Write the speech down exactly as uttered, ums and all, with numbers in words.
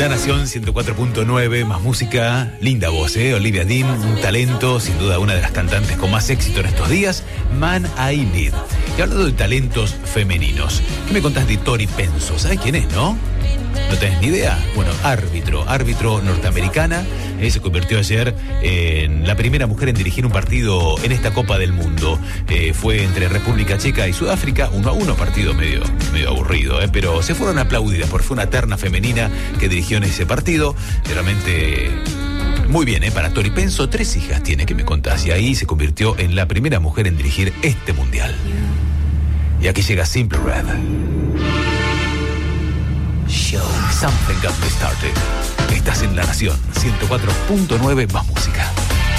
La Nación ciento cuatro punto nueve, más música, linda voz, ¿eh? Olivia Dean, un talento, sin duda una de las cantantes con más éxito en estos días, Man I Need. Y hablando de talentos femeninos, ¿qué me contás de Tori Penso? ¿Sabes quién es, no? ¿No tenés ni idea? Bueno, árbitro, árbitro norteamericana, eh, se convirtió ayer en la primera mujer en dirigir un partido en esta Copa del Mundo. Eh, fue entre República Checa y Sudáfrica, uno a uno, partido medio, medio aburrido, eh, pero se fueron aplaudidas porque fue una terna femenina que dirigió en ese partido. Realmente muy bien, eh, para Tori Penso, tres hijas tiene, que me contás, y ahí se convirtió en la primera mujer en dirigir este mundial. Y aquí llega Simple Red. Show Something Got Me Started. Estás en La Nación ciento cuatro punto nueve, más música.